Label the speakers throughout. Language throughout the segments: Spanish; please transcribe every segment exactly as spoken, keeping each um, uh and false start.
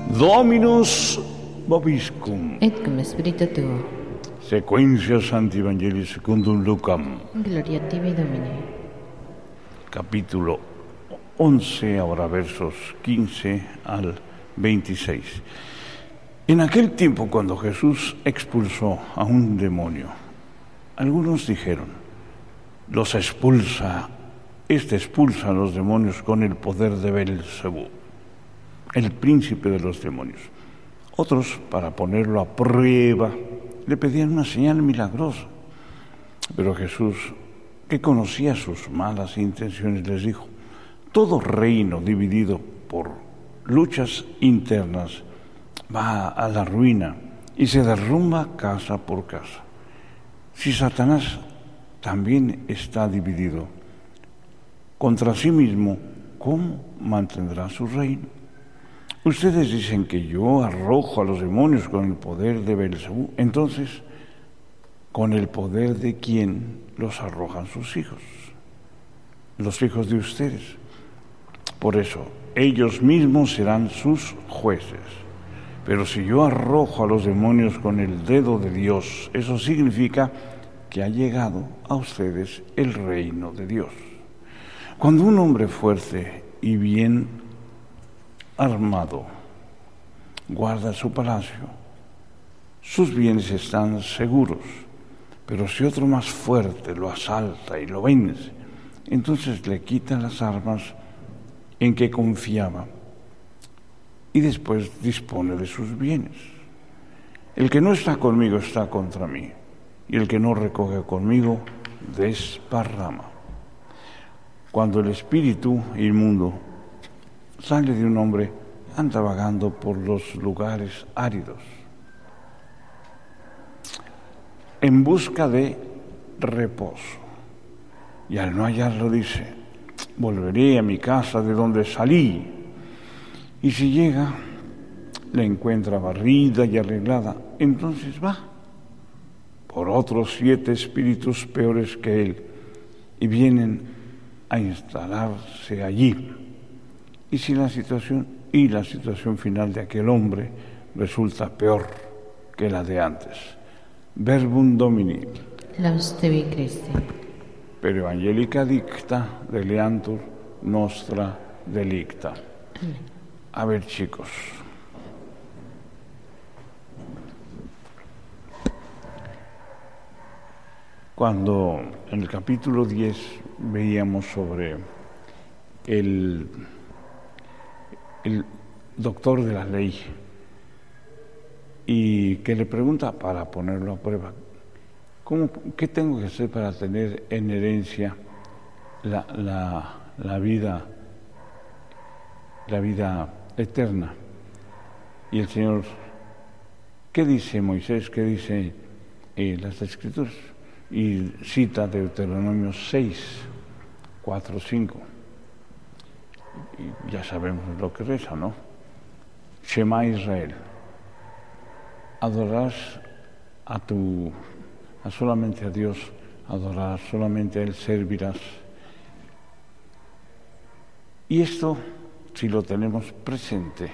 Speaker 1: Dominus vobiscum.
Speaker 2: Et cum spiritu tuo.
Speaker 1: Sequentia Sancti Evangelii secundum Lucam.
Speaker 2: Gloria a tibi, Domine.
Speaker 1: Capítulo once, ahora versos quince al veintiséis. En aquel tiempo, cuando Jesús expulsó a un demonio, algunos dijeron: los expulsa, este expulsa a los demonios con el poder de Beelzebú, el príncipe de los demonios. Otros, para ponerlo a prueba, le pedían una señal milagrosa. Pero Jesús, que conocía sus malas intenciones, les dijo: todo reino dividido por luchas internas va a la ruina y se derrumba casa por casa. Si Satanás también está dividido contra sí mismo, ¿cómo mantendrá su reino? Ustedes dicen que yo arrojo a los demonios con el poder de Beelzebú. Entonces, ¿con el poder de quién los arrojan sus hijos? Los hijos de ustedes. Por eso, ellos mismos serán sus jueces. Pero si yo arrojo a los demonios con el dedo de Dios, eso significa que ha llegado a ustedes el reino de Dios. Cuando un hombre fuerte y bien armado guarda su palacio, sus bienes están seguros. Pero si otro más fuerte lo asalta y lo vence, entonces le quita las armas en que confiaba y después dispone de sus bienes. El que no está conmigo está contra mí, y el que no recoge conmigo desparrama. Cuando el espíritu inmundo sale de un hombre, anda vagando por los lugares áridos en busca de reposo, y al no hallarlo dice: volveré a mi casa de donde salí. Y si llega, la encuentra barrida y arreglada, entonces va por otros siete espíritus peores que él y vienen a instalarse allí. Y si la situación y la situación final de aquel hombre resulta peor que la de antes. Verbum Domini.
Speaker 2: Laus tibi, Christe.
Speaker 1: Per evangelica dicta deleantur nostra delicta.
Speaker 2: Amén.
Speaker 1: A ver, chicos. Cuando en el capítulo diez veíamos sobre el, el doctor de la ley y que le pregunta, para ponerlo a prueba, ¿cómo, ¿qué tengo que hacer para tener en herencia la, la, la vida, la vida eterna? Y el Señor, ¿qué dice Moisés? ¿Qué dice eh, las Escrituras? Y cita Deuteronomio seis, cuatro, cinco. Y ya sabemos lo que reza, ¿no? Shema Israel. Adorarás a tu, a solamente a Dios, adorarás solamente a Él, servirás. Y esto, si lo tenemos presente,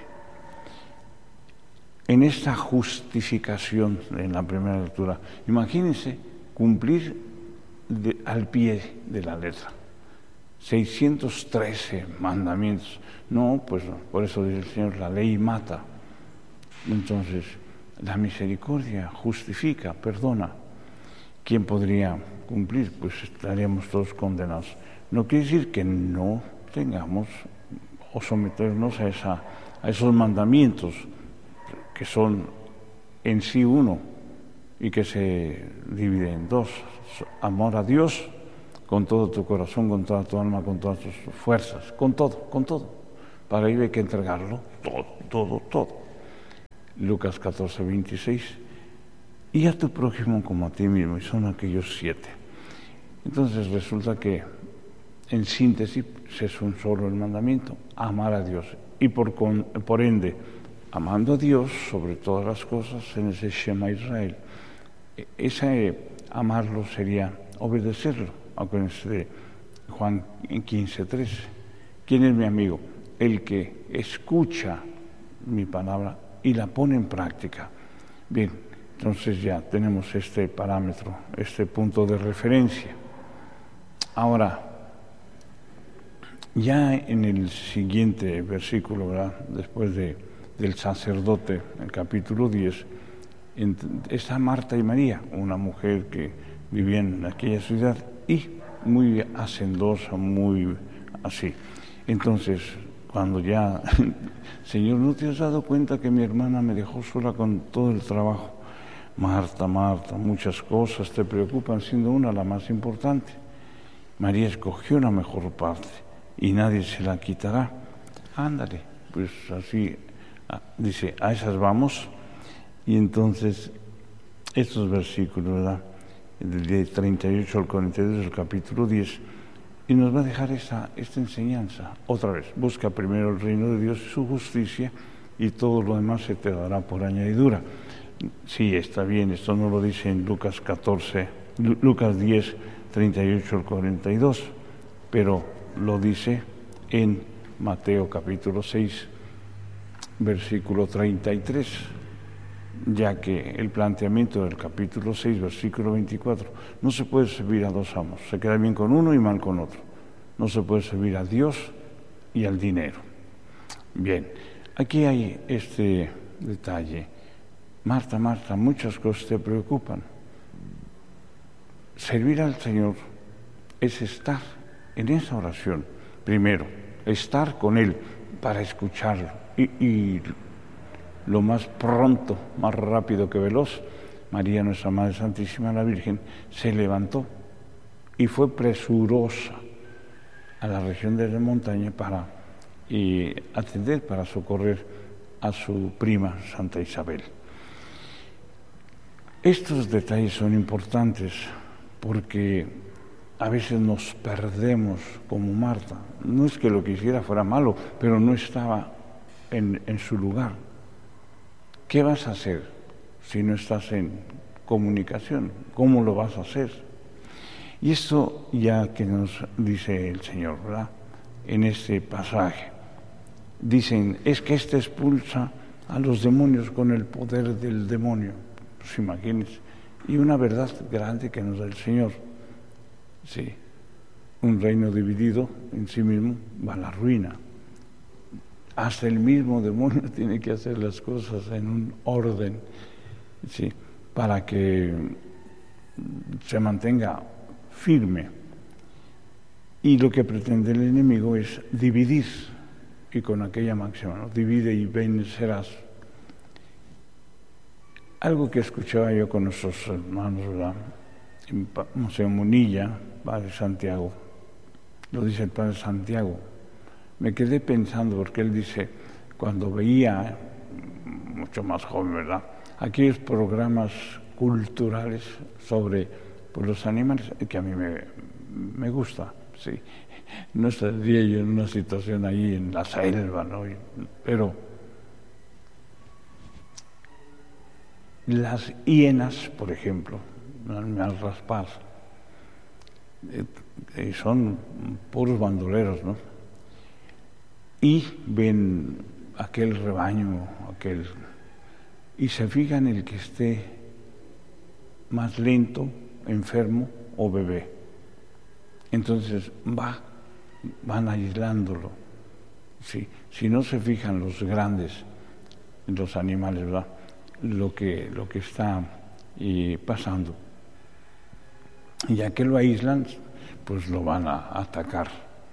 Speaker 1: en esta justificación en la primera lectura, imagínense cumplir de, al pie de la letra seiscientos trece mandamientos. No, pues por eso dice el Señor, la ley mata. Entonces, la misericordia justifica, perdona. ¿Quién podría cumplir? Pues estaríamos todos condenados. No quiere decir que no tengamos o someternos a, esa, a esos mandamientos que son en sí uno y que se dividen en dos: amor a Dios con todo tu corazón, con toda tu alma, con todas tus fuerzas, con todo, con todo. Para ello hay que entregarlo todo, todo, todo. Lucas catorce, veintiséis. Y a tu prójimo como a ti mismo, y son aquellos siete. Entonces resulta que, en síntesis, es un solo el mandamiento: amar a Dios. Y por, con, por ende, amando a Dios sobre todas las cosas, en ese Shema Israel, ese amarlo sería obedecerlo. Acuérdense de Juan quince, trece. ¿Quién es mi amigo? El que escucha mi palabra y la pone en práctica. Bien, entonces ya tenemos este parámetro, este punto de referencia. Ahora, ya en el siguiente versículo, ¿verdad?, después de, del sacerdote, en el capítulo diez, está Marta y María, una mujer que vivía en aquella ciudad y muy hacendosa, muy así. Entonces, cuando ya, Señor, ¿no te has dado cuenta que mi hermana me dejó sola con todo el trabajo? Marta, Marta, muchas cosas te preocupan, siendo una la más importante. María escogió la mejor parte y nadie se la quitará. Ándale, pues así, dice, a esas vamos. Y entonces, estos versículos, ¿verdad?, del treinta y ocho al cuarenta y dos del capítulo diez, y nos va a dejar esta, esta enseñanza. Otra vez, busca primero el reino de Dios y su justicia, y todo lo demás se te dará por añadidura. Sí, está bien, esto no lo dice en Lucas catorce, Lucas diez, treinta y ocho al cuarenta y dos, pero lo dice en Mateo capítulo seis, versículo treinta y tres, ya que el planteamiento del capítulo seis, versículo veinticuatro, no se puede servir a dos amos, se queda bien con uno y mal con otro. No se puede servir a Dios y al dinero. Bien, aquí hay este detalle. Marta, Marta, muchas cosas te preocupan. Servir al Señor es estar en esa oración, primero, estar con Él para escucharlo y, y lo más pronto, más rápido que veloz, María, nuestra Madre Santísima, la Virgen, se levantó y fue presurosa a la región de la montaña para y atender, para socorrer a su prima Santa Isabel. Estos detalles son importantes porque a veces nos perdemos como Marta. No es que lo que hiciera fuera malo, pero no estaba en, en su lugar. ¿Qué vas a hacer si no estás en comunicación? ¿Cómo lo vas a hacer? Y esto ya que nos dice el Señor, ¿verdad?, en este pasaje. Dicen, es que éste expulsa a los demonios con el poder del demonio. Pues imagínense. Y una verdad grande que nos da el Señor. Sí, un reino dividido en sí mismo va a la ruina. Hasta el mismo demonio tiene que hacer las cosas en un orden, sí, para que se mantenga firme. Y lo que pretende el enemigo es dividir, y con aquella máxima, ¿no?, divide y vencerás. Algo que escuchaba yo con nuestros hermanos, ¿verdad?, en Museo Munilla, Padre Santiago, lo dice el Padre Santiago. Me quedé pensando, porque él dice, cuando veía, mucho más joven, ¿verdad?, aquellos programas culturales sobre pues, los animales, que a mí me, me gusta, sí. No estaría yo en una situación ahí en la selva, ¿no? Pero las hienas, por ejemplo, al raspar, eh, son puros bandoleros, ¿no? Y ven aquel rebaño, aquel, y se fijan en el que esté más lento, enfermo o bebé. Entonces va, van aislándolo. Sí, si no se fijan los grandes, los animales, ¿verdad?, lo que, lo que está eh, pasando. Y ya que lo aíslan, pues lo van a atacar.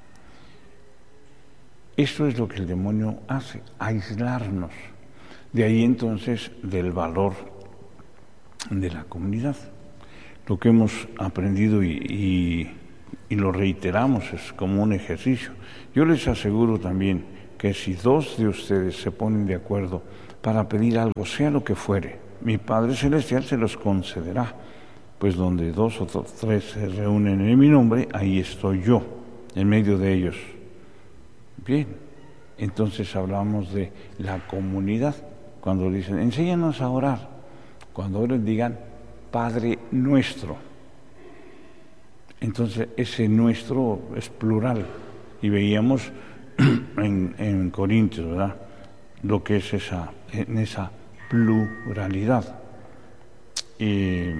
Speaker 1: Eso es lo que el demonio hace, aislarnos. De ahí entonces del valor de la comunidad. Lo que hemos aprendido y, y, y lo reiteramos es como un ejercicio. Yo les aseguro también que si dos de ustedes se ponen de acuerdo para pedir algo, sea lo que fuere, mi Padre Celestial se los concederá. Pues donde dos o tres se reúnen en mi nombre, ahí estoy yo, en medio de ellos. Bien, entonces hablamos de la comunidad. Cuando dicen, enséñanos a orar, cuando oren digan, Padre nuestro. Entonces ese nuestro es plural. Y veíamos en, en Corintios, ¿verdad?, lo que es esa, en esa pluralidad. Y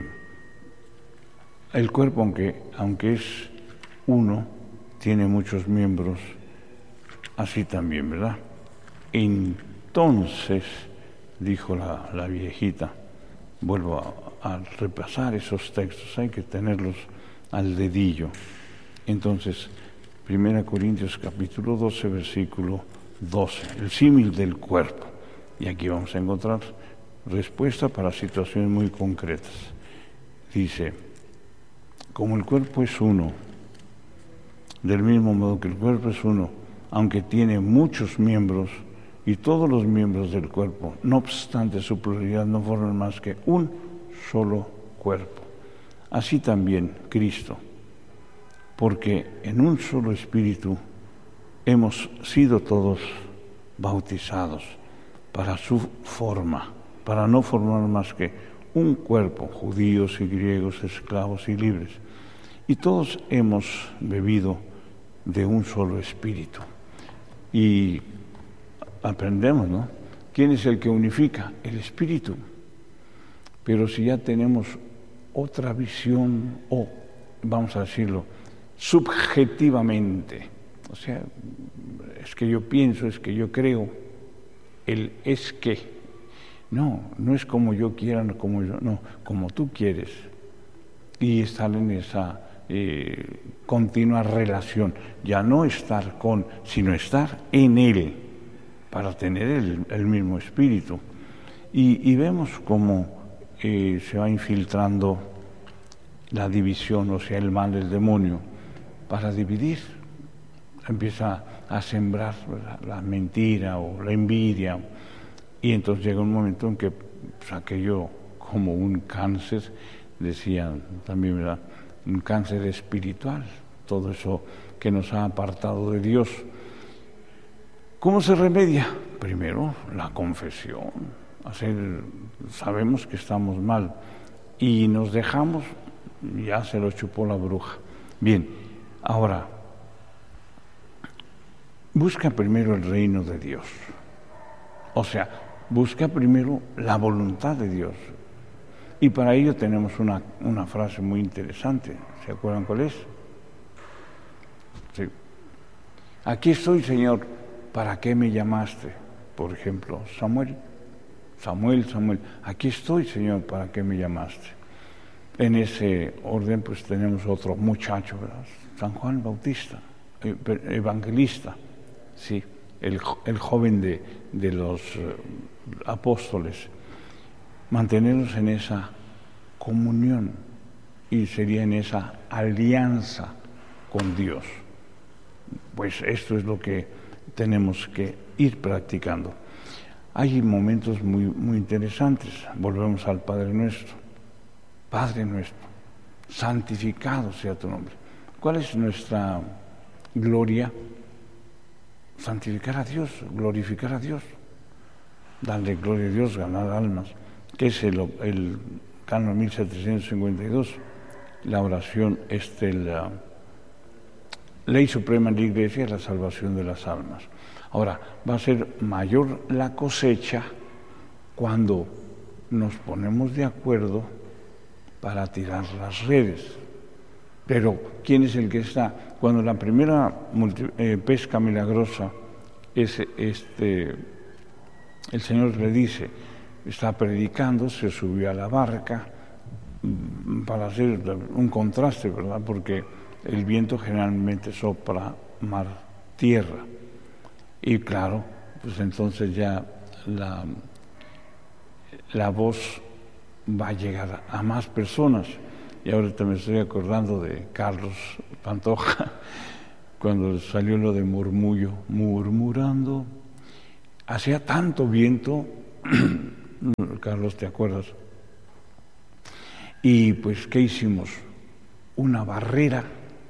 Speaker 1: el cuerpo, aunque, aunque es uno, tiene muchos miembros, así también, ¿verdad? Entonces, dijo la, la viejita, vuelvo a, a repasar esos textos, hay que tenerlos al dedillo. Entonces, Primera Corintios capítulo doce, versículo doce, el símil del cuerpo. Y aquí vamos a encontrar respuesta para situaciones muy concretas. Dice, como el cuerpo es uno, del mismo modo que el cuerpo es uno, aunque tiene muchos miembros, y todos los miembros del cuerpo, no obstante su pluralidad, no forman más que un solo cuerpo. Así también Cristo, porque en un solo espíritu hemos sido todos bautizados para su forma, para no formar más que un cuerpo, judíos y griegos, esclavos y libres. Y todos hemos bebido de un solo espíritu. Y aprendemos, ¿no? ¿Quién es el que unifica? El espíritu. Pero si ya tenemos otra visión, o, vamos a decirlo, subjetivamente, o sea, es que yo pienso, es que yo creo, el es que, no, no es como yo quiera, no como yo, no, como tú quieres, y estar en esa eh, continua relación, ya no estar con, sino estar en él, para tener el, el mismo espíritu. Y, y vemos cómo eh, se va infiltrando la división, o sea, el mal del demonio, para dividir. Empieza a sembrar la, la mentira o la envidia, y entonces llega un momento en que pues, aquello como un cáncer, decían también, ¿verdad? Un cáncer espiritual, todo eso que nos ha apartado de Dios. ¿Cómo se remedia? Primero, la confesión. Hacer, sabemos que estamos mal y nos dejamos, ya se lo chupó la bruja. Bien, ahora, busca primero el reino de Dios. O sea, busca primero la voluntad de Dios. Y para ello tenemos una, una frase muy interesante. ¿Se acuerdan cuál es? Sí. Aquí estoy, Señor. ¿Para qué me llamaste? Por ejemplo, Samuel, Samuel, Samuel, aquí estoy, Señor, ¿para qué me llamaste? En ese orden, pues tenemos otro muchacho, ¿verdad? San Juan Bautista, evangelista, sí, el, el joven de, de los uh, apóstoles. Mantenernos en esa comunión y sería en esa alianza con Dios. Pues esto es lo que tenemos que ir practicando. Hay momentos muy, muy interesantes. Volvemos al Padre Nuestro. Padre nuestro, santificado sea tu nombre. ¿Cuál es nuestra gloria? Santificar a Dios, glorificar a Dios, darle gloria a Dios, ganar almas, que es el, el canon mil setecientos cincuenta y dos, la oración es de la ley suprema de la Iglesia, la salvación de las almas. Ahora, va a ser mayor la cosecha cuando nos ponemos de acuerdo para tirar las redes. Pero, ¿quién es el que está? Cuando la primera multi, eh, pesca milagrosa, es, este, el Señor le dice, está predicando, se subió a la barca, para hacer un contraste, ¿verdad? Porque el viento generalmente sopla mar-tierra. Y claro, pues entonces ya la, la voz va a llegar a más personas. Y ahorita me estoy acordando de Carlos Pantoja, cuando salió lo de murmullo, murmurando. Hacía tanto viento, Carlos, ¿te acuerdas? Y pues, ¿qué hicimos? Una barrera.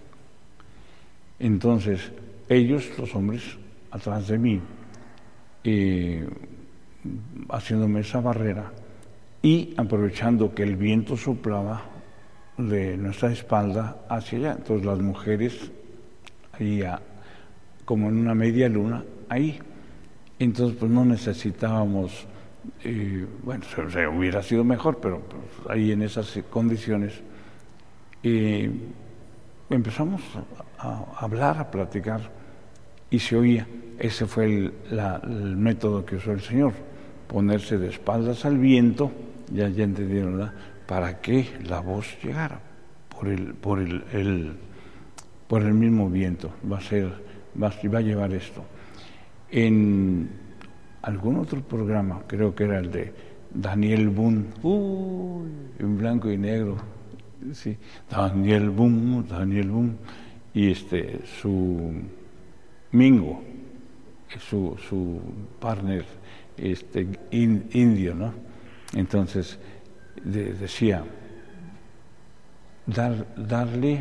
Speaker 1: Entonces, ellos, los hombres, atrás de mí, eh, haciéndome esa barrera y aprovechando que el viento soplaba de nuestra espalda hacia allá. Entonces las mujeres, ahí a, como en una media luna, ahí. Entonces, pues no necesitábamos, eh, bueno, se, se hubiera sido mejor, pero pues, ahí en esas condiciones eh, empezamos a, a hablar, a platicar, y se oía. Ese fue el, la, el método que usó el Señor, ponerse de espaldas al viento, ya, ya entendieron, ¿verdad?, para que la voz llegara por el, por el, el, por el mismo viento. Va a ser, va, va a llevar esto. En algún otro programa, creo que era el de Daniel Boone, uy, en blanco y negro, sí, Daniel Boone, Daniel Boone, y este su Mingo, su, su partner este in, indio, ¿no? Entonces de, decía dar, darle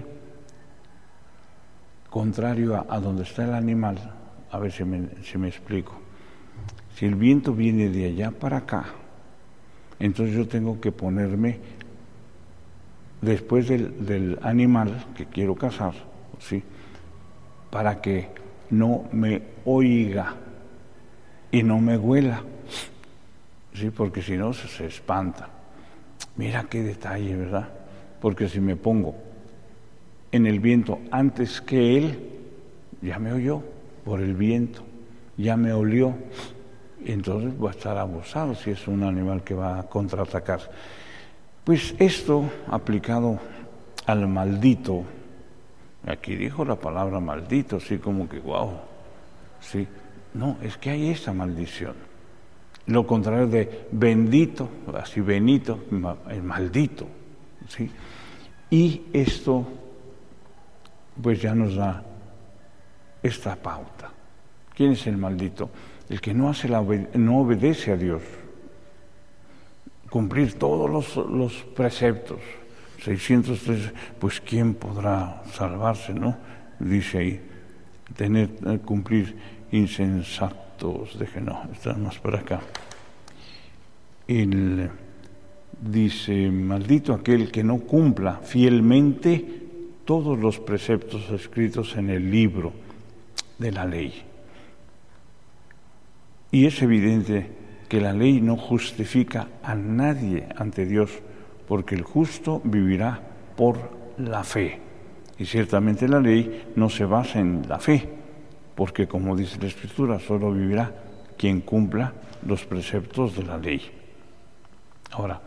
Speaker 1: contrario a, a donde está el animal. A ver si me, si me explico. Si el viento viene de allá para acá, entonces yo tengo que ponerme después del, del animal que quiero cazar, ¿sí?, para que no me oiga y no me huela, ¿sí?, porque si no se, se espanta. Mira qué detalle, ¿verdad? Porque si me pongo en el viento antes que él, ya me oyó por el viento, ya me olió, entonces va a estar abusado si es un animal que va a contraatacar. Pues esto aplicado al maldito, aquí dijo la palabra maldito, así como que wow, sí, no, es que hay esa maldición. Lo contrario de bendito, así Benito, el maldito, ¿sí? Y esto pues ya nos da esta pauta. ¿Quién es el maldito? El que no hace la no obedece a Dios. Cumplir todos los, los preceptos. seiscientos tres, pues ¿quién podrá salvarse, no? Dice ahí, tener, cumplir insensatos, deje, no, estamos por acá. El, dice, maldito aquel que no cumpla fielmente todos los preceptos escritos en el libro de la ley. Y es evidente que la ley no justifica a nadie ante Dios, porque el justo vivirá por la fe. Y ciertamente la ley no se basa en la fe, porque como dice la Escritura, solo vivirá quien cumpla los preceptos de la ley. Ahora,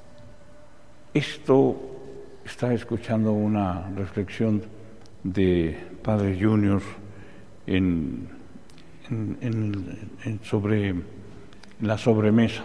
Speaker 1: esto está escuchando una reflexión de Padre Junior en, en, en, en sobre la sobremesa,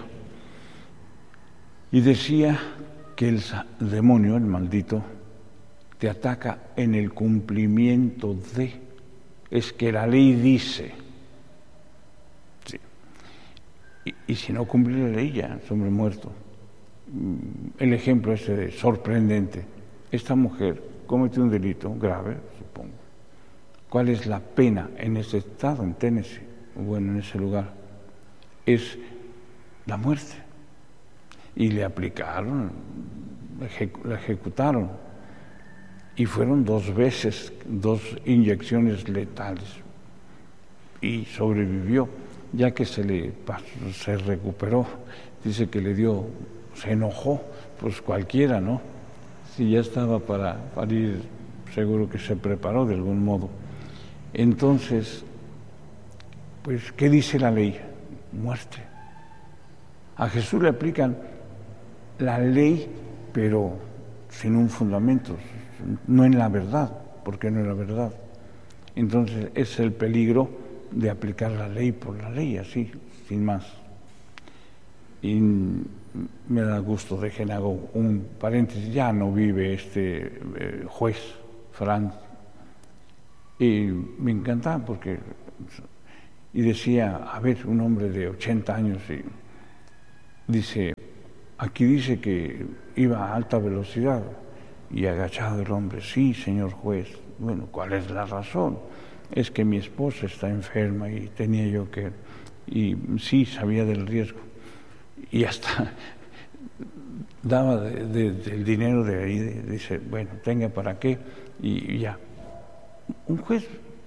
Speaker 1: y decía que el demonio, el maldito, te ataca en el cumplimiento de, es que la ley dice, sí. y, y si no cumple la ley ya es hombre muerto. El ejemplo ese de sorprendente, esta mujer cometió un delito grave, supongo. ¿Cuál es la pena en ese estado, en Tennessee, bueno, en ese lugar? Es la muerte. Y le aplicaron, la ejecutaron, y fueron dos veces, dos inyecciones letales, y sobrevivió, ya que se le se recuperó. Dice que le dio, se enojó, pues cualquiera, ¿no? Si ya estaba para, para ir, seguro que se preparó de algún modo. Entonces, pues, ¿qué dice la ley? Muerte. A Jesús le aplican la ley, pero sin un fundamento, no en la verdad, porque no es la verdad. Entonces, es el peligro de aplicar la ley por la ley, así, sin más. Y me da gusto, dejen, hago un paréntesis, ya no vive este eh, juez, Frank, y me encantaba porque, y decía, a ver, un hombre de ochenta años, y dice, aquí dice que iba a alta velocidad, y agachado el hombre, sí, señor juez, bueno, ¿cuál es la razón? Es que mi esposa está enferma y tenía yo que, y sí, sabía del riesgo. Y hasta daba de, de, del dinero de ahí, de, dice, bueno, tenga para qué, y, y ya. Un juez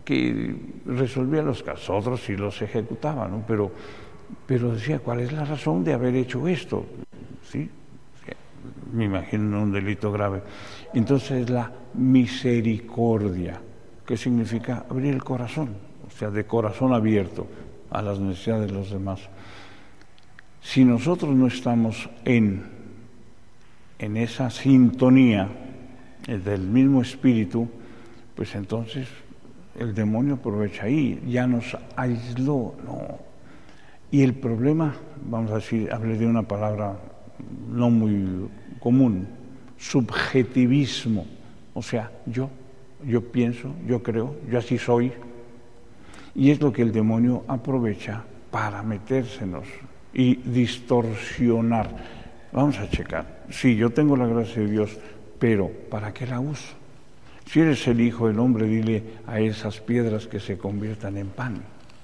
Speaker 1: que resolvía los casos, otros sí los ejecutaba, ¿no? Pero, pero decía, ¿cuál es la razón de haber hecho esto? ¿Sí? Me imagino un delito grave. Entonces la misericordia, que significa abrir el corazón, o sea, de corazón abierto a las necesidades de los demás. Si nosotros no estamos en, en esa sintonía del mismo espíritu, pues entonces el demonio aprovecha ahí, ya nos aisló, no. Y el problema, vamos a decir, hablé de una palabra no muy común, subjetivismo, o sea, yo, yo pienso, yo creo, yo así soy, y es lo que el demonio aprovecha para metérsenos y distorsionar. Vamos a checar, sí, yo tengo la gracia de Dios, pero ¿para qué la uso? Si eres el Hijo del Hombre, dile a esas piedras que se conviertan en pan.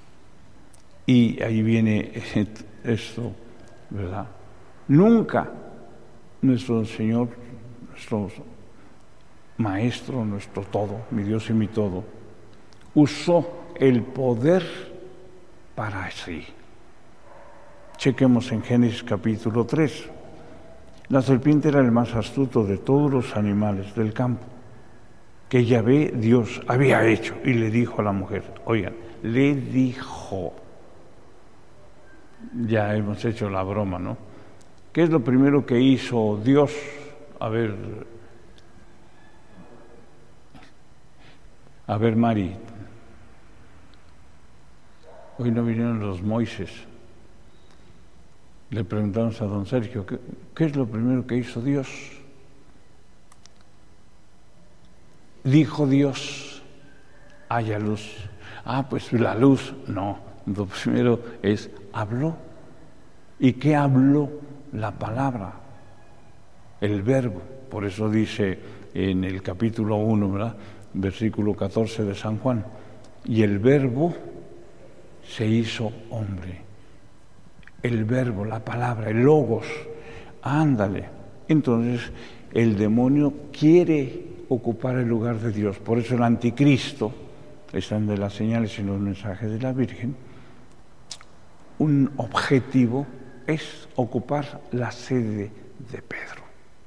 Speaker 1: Y ahí viene esto, ¿verdad? Nunca nuestro Señor, nuestro Maestro, nuestro todo, mi Dios y mi todo, usó el poder para sí. Chequemos en Génesis capítulo tres. La serpiente era el más astuto de todos los animales del campo que Yahvé Dios había hecho, y le dijo a la mujer, oigan, le dijo, ya hemos hecho la broma, ¿no? ¿Qué es lo primero que hizo Dios? A ver, a ver, Mari, hoy no vinieron los Moises. Le preguntamos a don Sergio, ¿qué, qué es lo primero que hizo Dios? Dijo Dios, haya luz. Ah, pues la luz, no. Lo primero es, habló. ¿Y qué habló? La palabra, el verbo. Por eso dice en el capítulo uno, ¿verdad? Versículo catorce de San Juan, y el verbo se hizo hombre. El verbo, la palabra, el logos, ándale. Entonces, el demonio quiere ocupar el lugar de Dios. Por eso el anticristo, están de las señales y los mensajes de la Virgen, un objetivo es ocupar la sede de Pedro.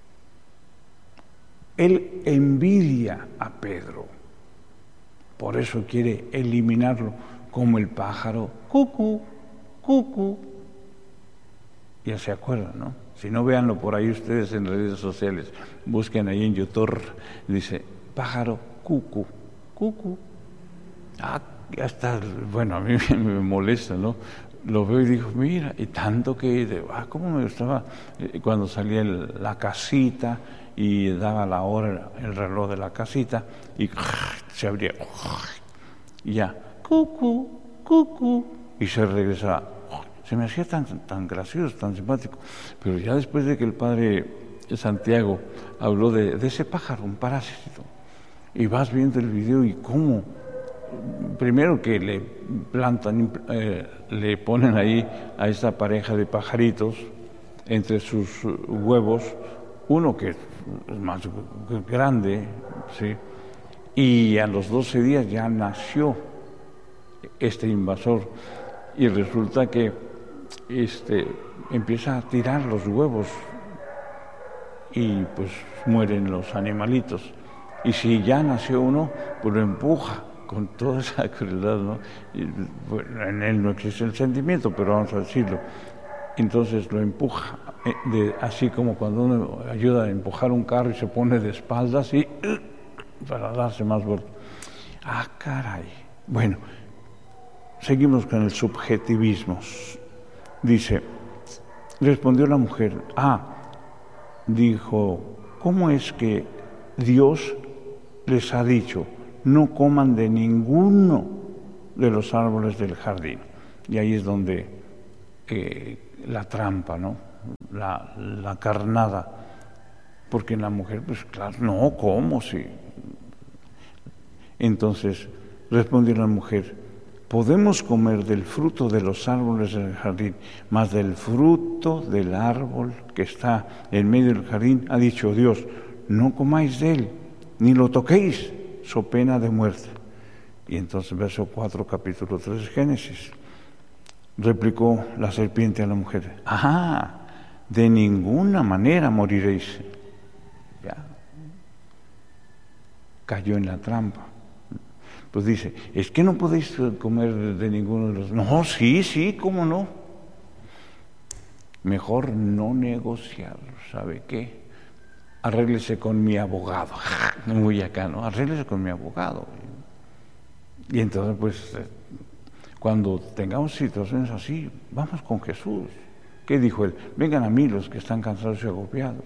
Speaker 1: Él envidia a Pedro, por eso quiere eliminarlo, como el pájaro, cucú, cucú. Ya se acuerdan, ¿no? Si no, véanlo por ahí ustedes en redes sociales, busquen ahí en YouTube, dice, pájaro, cucú, cucú. Ah, ya está, bueno, a mí me molesta, ¿no? Lo veo y digo, mira, y tanto que, ah, cómo me gustaba cuando salía el, la casita y daba la hora, el reloj de la casita, y se abría, y ya, cucú, cucú, y se regresaba. Se me hacía tan, tan gracioso, tan simpático, pero ya después de que el padre Santiago habló de, de ese pájaro, un parásito, y vas viendo el video y cómo, primero que le plantan, eh, le ponen ahí a esta pareja de pajaritos entre sus huevos, uno que es más grande, ¿sí? Y a los doce días ya nació este invasor, y resulta que este empieza a tirar los huevos y pues mueren los animalitos. Y si ya nació uno, pues lo empuja con toda esa crueldad, ¿no? Y, bueno, en él no existe el sentimiento, pero vamos a decirlo. Entonces lo empuja, eh, de, así como cuando uno ayuda a empujar un carro y se pone de espaldas y uh, para darse más vuelta. Ah, caray. Bueno, seguimos con el subjetivismo. Dice, respondió la mujer, ah, dijo, ¿cómo es que Dios les ha dicho, no coman de ninguno de los árboles del jardín? Y ahí es donde eh, la trampa, ¿no? La, la carnada. Porque la mujer, pues claro, no, ¿cómo? Sí. Entonces, respondió la mujer, podemos comer del fruto de los árboles del jardín, mas del fruto del árbol que está en medio del jardín, ha dicho Dios, no comáis de él, ni lo toquéis, so pena de muerte. Y entonces verso cuatro, capítulo tres de Génesis. Replicó la serpiente a la mujer, ajá, de ninguna manera moriréis. Ya. Cayó en la trampa. Pues dice, es que no podéis comer de ninguno de los... No, sí, sí, ¿cómo no? Mejor no negociar, ¿sabe qué? Arréglese con mi abogado. Muy acá, ¿no? Arréglese con mi abogado. Y entonces, pues, cuando tengamos situaciones así, vamos con Jesús. ¿Qué dijo él? Vengan a mí los que están cansados y agobiados.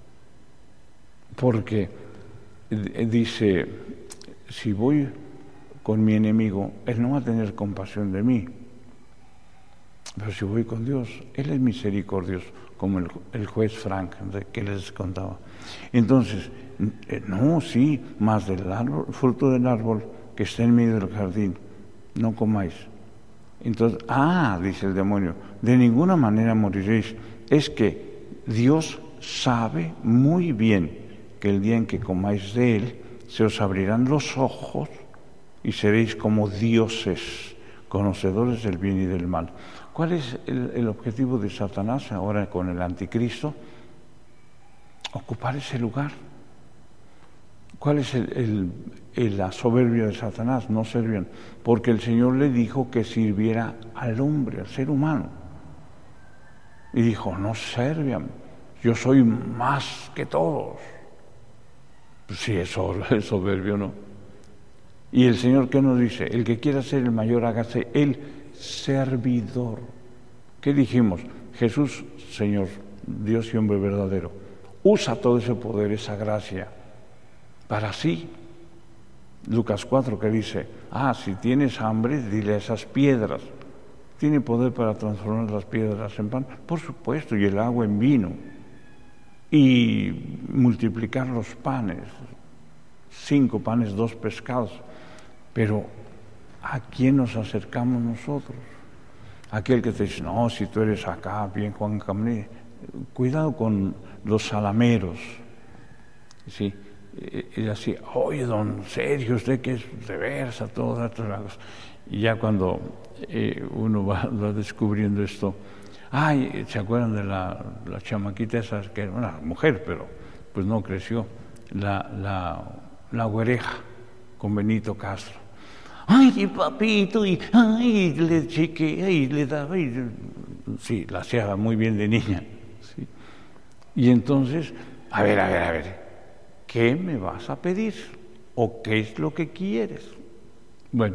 Speaker 1: Porque dice, si voy con mi enemigo, él no va a tener compasión de mí. Pero si voy con Dios, él es misericordioso, como el, el juez Frank, de que les contaba. Entonces, no, sí, más del árbol, fruto del árbol que está en medio del jardín, no comáis. Entonces, ah, dice el demonio, de ninguna manera moriréis. Es que Dios sabe muy bien que el día en que comáis de él, se os abrirán los ojos y seréis como dioses, conocedores del bien y del mal. ¿Cuál es el, el objetivo de Satanás ahora con el anticristo? Ocupar ese lugar. ¿Cuál es el, el, el, la soberbia de Satanás? No servían, porque el Señor le dijo que sirviera al hombre, al ser humano. Y dijo, no servían, yo soy más que todos. Pues sí, eso es soberbio, ¿no? Y el Señor, ¿qué nos dice? El que quiera ser el mayor, hágase el servidor. ¿Qué dijimos? Jesús, Señor, Dios y hombre verdadero, usa todo ese poder, esa gracia, para sí. Lucas cuatro, que dice, ah, si tienes hambre, dile a esas piedras. ¿Tiene poder para transformar las piedras en pan? Por supuesto, y el agua en vino. Y multiplicar los panes, cinco panes, dos pescados. Pero ¿a quién nos acercamos nosotros? Aquel que te dice, no, si tú eres acá, bien Juan Camné, cuidado con los salameros. ¿Sí? Y así, oye, don Sergio, usted que es reversa, todas estas cosas. Y ya cuando eh, uno va, va descubriendo esto, ay, ¿se acuerdan de la, la chamaquita esa, que era una mujer, pero pues no creció, la, la, la güereja con Benito Castro? Ay, papito, y ay, le chequeé, y le daba, y, sí, la hacía muy bien de niña. ¿Sí? Y entonces, a ver, a ver, a ver, ¿qué me vas a pedir? ¿O qué es lo que quieres? Bueno,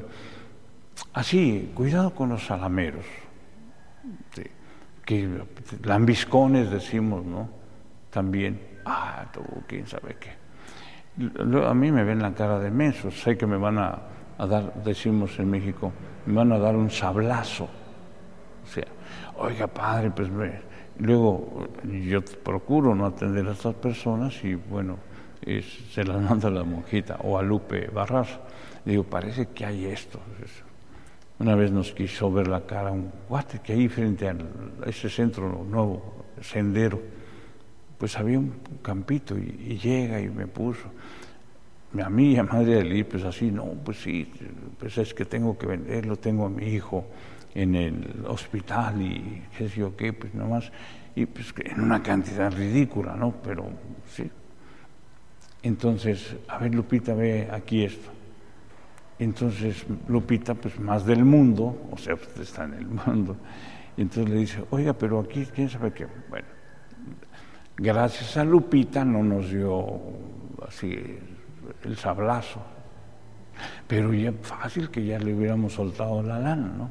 Speaker 1: así, cuidado con los salameros. Sí. Que lambiscones decimos, ¿no? También, ah, tú, quién sabe qué. A mí me ven la cara de menso, sé que me van a, a dar, decimos en México, me van a dar un sablazo. O sea, oiga, padre, pues me... Luego yo procuro no atender a estas personas y, bueno, es, se las manda a la monjita o a Lupe Barras. Digo, parece que hay esto. Una vez nos quiso ver la cara un guate que ahí frente a ese centro nuevo, Sendero, pues había un campito y, y llega y me puso. A mí y a Madre de Lir, pues así, no, pues sí, pues es que tengo que venderlo, tengo a mi hijo en el hospital y qué sé yo qué, pues nomás, y pues en una cantidad ridícula, ¿no? Pero sí. Entonces, a ver, Lupita, ve aquí esto. Entonces Lupita, pues más del mundo, o sea, pues está en el mundo, y entonces le dice, oiga, pero aquí, ¿quién sabe qué? Bueno, gracias a Lupita no nos dio así el sablazo, pero ya fácil que ya le hubiéramos soltado la lana, ¿no?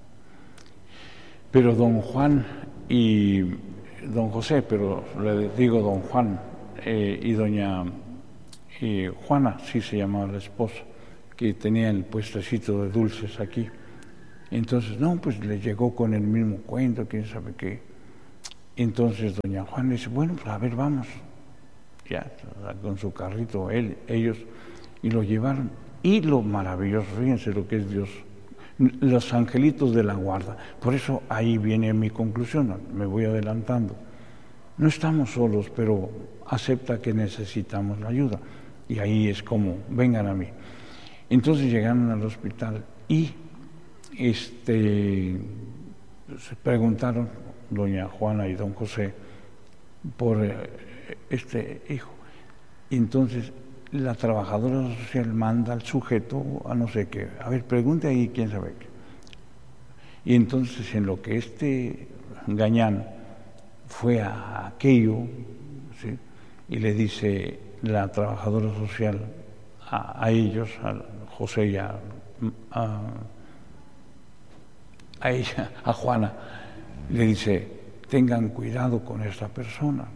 Speaker 1: Pero don Juan y don José, pero le digo don Juan eh, y doña eh, Juana, sí se llamaba la esposa, que tenía el puestecito de dulces aquí. Entonces, no, pues le llegó con el mismo cuento, quién sabe qué. Entonces doña Juana dice, bueno, pues a ver, vamos. Ya, con su carrito, él, ellos, y lo llevaron. Y lo maravilloso, fíjense lo que es Dios, los angelitos de la guarda. Por eso ahí viene mi conclusión, me voy adelantando. No estamos solos, pero acepta que necesitamos la ayuda. Y ahí es como, vengan a mí. Entonces llegaron al hospital y este, se preguntaron, doña Juana y don José, por este hijo. Y entonces la trabajadora social manda al sujeto a no sé qué, a ver, pregunte ahí quién sabe qué. Y entonces en lo que este gañán fue a aquello, ¿sí?, y le dice la trabajadora social a, a ellos, a José y a, a, a ella, a Juana, le dice, tengan cuidado con esta persona.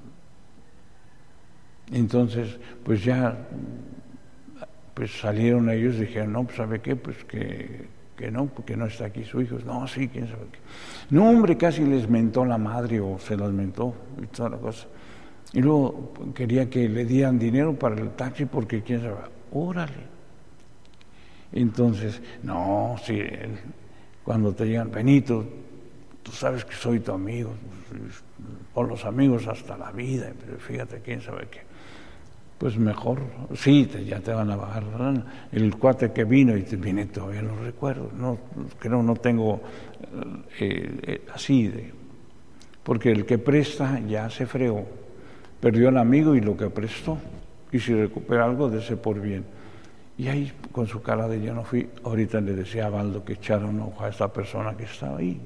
Speaker 1: Entonces, pues ya pues salieron ellos y dijeron, no, pues ¿sabe qué? Pues que, que no, porque no está aquí su hijo. No, sí, quién sabe qué. No, hombre, casi les mentó la madre o se las mentó y toda la cosa. Y luego quería que le dieran dinero para el taxi porque quién sabe, órale. Entonces, no, sí, él, cuando te llegan, Benito, tú sabes que soy tu amigo, por los amigos hasta la vida, pero fíjate, quién sabe qué. Pues mejor, sí, te, ya te van a bajar la lana. El cuate que vino y te viene, todavía no recuerdo, no, que no, no tengo eh, eh, así, de, porque el que presta ya se fregó, perdió al amigo y lo que prestó, y si recupera algo, dese por bien. Y ahí, con su cara de yo no fui, ahorita le decía a Baldo que echara un ojo a esta persona que estaba ahí.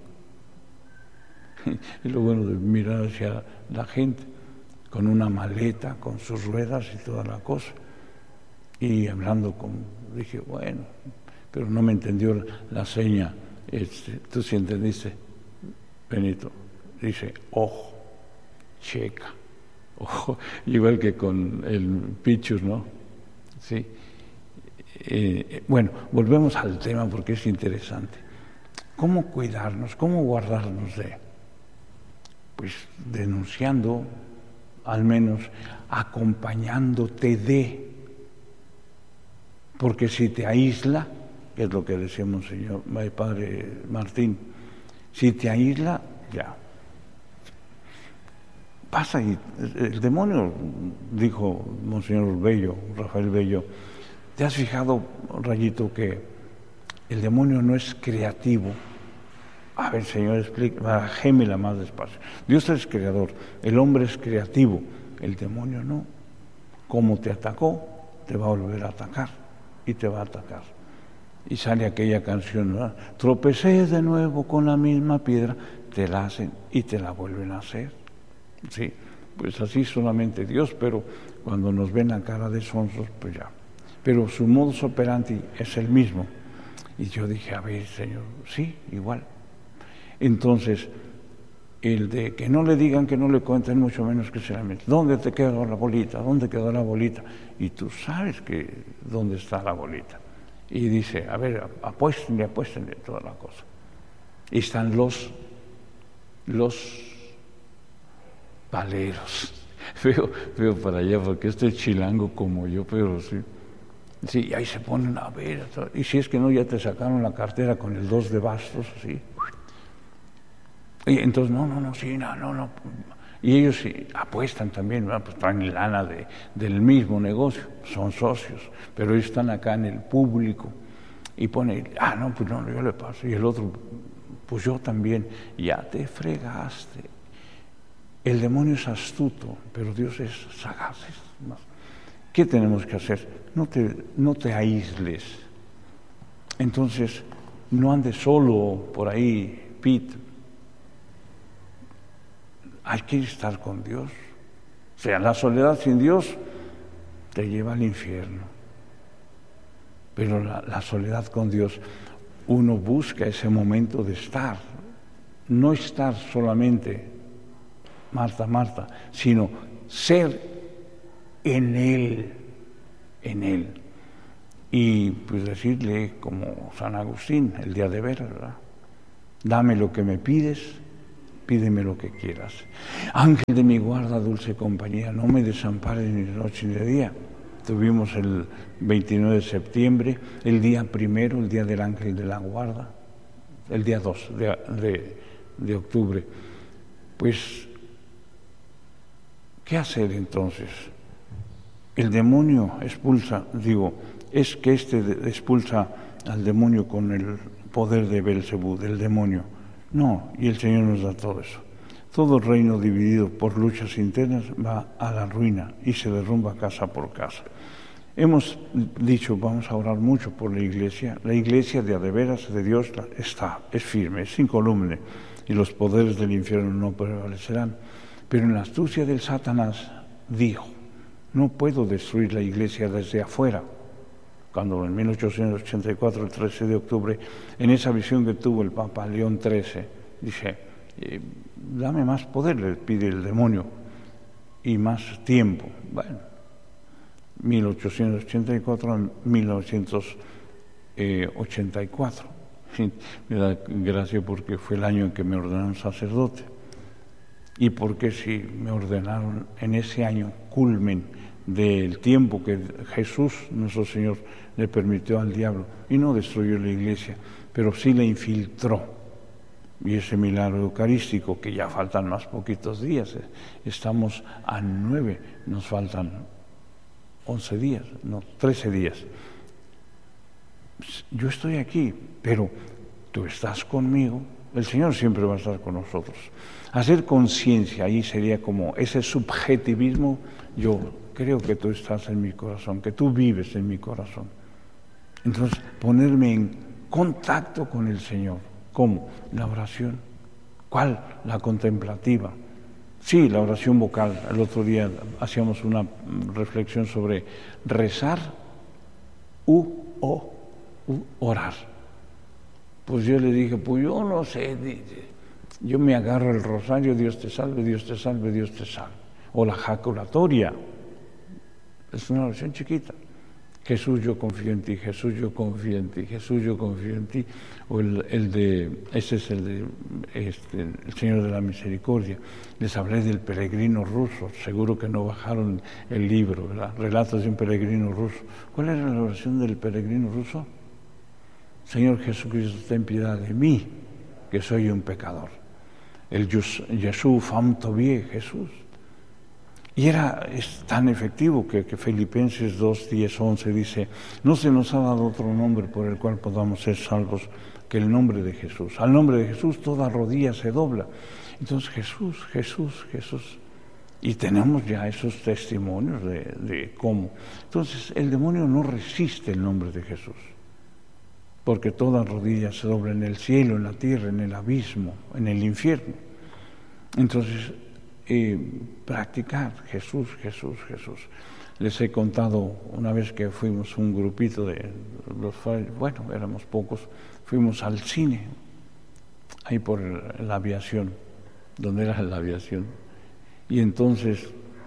Speaker 1: Y lo bueno de mirar hacia la gente, con una maleta, con sus ruedas y toda la cosa. Y hablando con, dije, bueno, pero no me entendió la seña. Este, ¿tú sí entendiste, Benito? Dice, ojo, checa, ojo, igual que con el Pichus, ¿no? Sí. Eh, bueno, volvemos al tema porque es interesante. ¿Cómo cuidarnos? ¿Cómo guardarnos de? Pues denunciando, al menos acompañándote de, porque si te aísla, que es lo que decíamos señor padre Martín, si te aísla, ya pasa. Y el demonio, dijo monseñor Bello, Rafael Bello, ¿te has fijado, Rayito, que el demonio no es creativo? A ver, Señor, explica, bajémela más despacio. Dios es creador, el hombre es creativo, el demonio no. Como te atacó, te va a volver a atacar y te va a atacar. Y sale aquella canción, ¿verdad? Tropecé de nuevo con la misma piedra, te la hacen y te la vuelven a hacer. Sí, pues así solamente Dios, pero cuando nos ven a cara de sonsos, pues ya. Pero su modus operandi es el mismo. Y yo dije, a ver, Señor, sí, igual. Entonces, el de que no le digan, que no le cuenten, mucho menos que se la metan. ¿Dónde te quedó la bolita? ¿Dónde quedó la bolita? Y tú sabes que dónde está la bolita. Y dice, a ver, apuéstenle, apuéstenle, toda la cosa. Y están los, los paleros. Veo, veo para allá, porque este es chilango como yo, pero sí. Sí, y ahí se ponen a ver. Y si es que no, ya te sacaron la cartera con el dos de bastos, así. Y entonces, no, no, no, sí, no, no, no. Y ellos sí, apuestan también, ¿verdad? Pues traen lana de, del mismo negocio, son socios, pero ellos están acá en el público y ponen, ah, no, pues no, yo le paso. Y el otro, pues yo también, ya te fregaste. El demonio es astuto, pero Dios es sagaz. ¿Qué tenemos que hacer? No te, no te aísles. Entonces, no andes solo por ahí, Pete. Hay que estar con Dios. O sea, la soledad sin Dios te lleva al infierno. Pero la, la soledad con Dios, uno busca ese momento de estar. No estar solamente, Marta, Marta, sino ser en Él, en Él. Y pues decirle, como San Agustín, el día de ver, ¿verdad? Dame lo que me pides, pídeme lo que quieras. Ángel de mi guarda, dulce compañía, no me desampares ni de noche ni de día. Tuvimos el veintinueve de septiembre, el día primero, el día del ángel de la guarda, el día dos de, de, de octubre. Pues, ¿qué hacer entonces? El demonio expulsa, digo, es que éste expulsa al demonio con el poder de Belcebú, del demonio. No, y el Señor nos da todo eso. Todo reino dividido por luchas internas va a la ruina y se derrumba casa por casa. Hemos dicho, vamos a orar mucho por la iglesia. La iglesia de adeveras de Dios está, es firme, es incoluble, y los poderes del infierno no prevalecerán. Pero en la astucia del Satanás dijo, no puedo destruir la iglesia desde afuera. Cuando en mil ochocientos ochenta y cuatro, el trece de octubre, en esa visión que tuvo el Papa León trece, dice, eh, dame más poder, le pide el demonio, y más tiempo. Bueno, mil ochocientos ochenta y cuatro a mil novecientos ochenta y cuatro. Me da gracia porque fue el año en que me ordenaron sacerdote. Y porque si me ordenaron en ese año culmen del tiempo que Jesús, nuestro Señor, le permitió al diablo, y no destruyó la iglesia, pero sí la infiltró. Y ese milagro eucarístico, que ya faltan más poquitos días, estamos a nueve, nos faltan once días, no, trece días. Yo estoy aquí, pero tú estás conmigo, el Señor siempre va a estar con nosotros. Hacer conciencia, ahí sería como ese subjetivismo, yo creo que tú estás en mi corazón, que tú vives en mi corazón. Entonces, ponerme en contacto con el Señor. ¿Cómo? La oración. ¿Cuál? La contemplativa. Sí, la oración vocal. El otro día hacíamos una reflexión sobre rezar u o u orar. Pues yo le dije, pues yo no sé, yo me agarro el rosario, Dios te salve, Dios te salve, Dios te salve. O la jaculatoria. Es una oración chiquita. Jesús, yo confío en ti, Jesús, yo confío en ti, Jesús, yo confío en ti. O el, el de, ese es el de este, el Señor de la Misericordia. Les hablé del peregrino ruso, seguro que no bajaron el libro, ¿verdad? Relatos de un peregrino ruso. ¿Cuál era la oración del peregrino ruso? Señor Jesucristo, ten piedad de mí, que soy un pecador. El Jesús fam tobie, Jesús. Y era es tan efectivo que, que Filipenses dos, diez, once dice, no se nos ha dado otro nombre por el cual podamos ser salvos que el nombre de Jesús. Al nombre de Jesús toda rodilla se dobla. Entonces Jesús, Jesús, Jesús. Y tenemos ya esos testimonios de, de cómo. Entonces el demonio no resiste el nombre de Jesús. Porque toda rodilla se dobla en el cielo, en la tierra, en el abismo, en el infierno. Entonces, eh, practicar Jesús, Jesús, Jesús. Les he contado una vez que fuimos un grupito de los, bueno, éramos pocos, fuimos al cine, ahí por la aviación, donde era la aviación. Y entonces,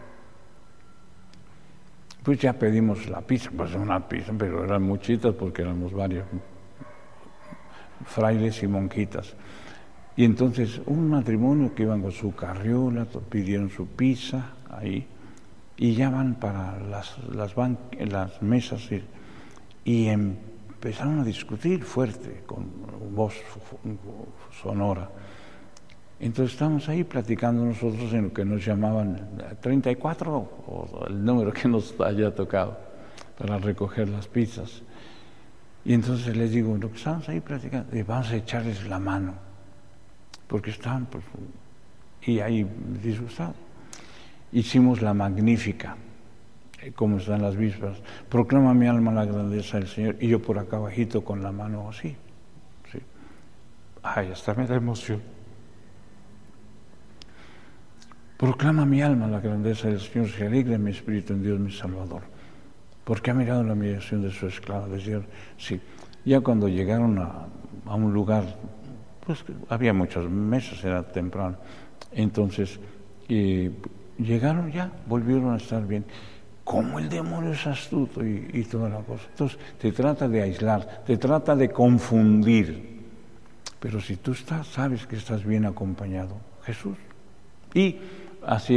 Speaker 1: pues ya pedimos la pizza, pues una pizza, pero eran muchitas porque éramos varios frailes y monjitas. Y entonces un matrimonio que iban con su carriola, pidieron su pizza ahí, y ya van para las, las, ban- las mesas y, y empezaron a discutir fuerte, con voz sonora. Entonces estamos ahí platicando nosotros en lo que nos llamaban treinta y cuatro, o el número que nos haya tocado, para recoger las pizzas. Y entonces les digo, lo que estamos ahí platicando, vamos a echarles la mano, porque estaban, pues, y ahí disgustados. Hicimos la magnífica, eh, como están las vísperas, proclama mi alma la grandeza del Señor, y yo por acá bajito con la mano así, ¿sí? Ay, hasta me da emoción. Proclama mi alma la grandeza del Señor, se alegra mi espíritu en Dios mi Salvador, porque ha mirado la humillación de su esclava. Decían, sí, ya cuando llegaron a, a un lugar, pues había muchas mesas, era temprano, entonces eh, llegaron ya, volvieron a estar bien. Como el demonio es astuto y, y toda la cosa. Entonces te trata de aislar, te trata de confundir, pero si tú estás, sabes que estás bien acompañado, Jesús. Y así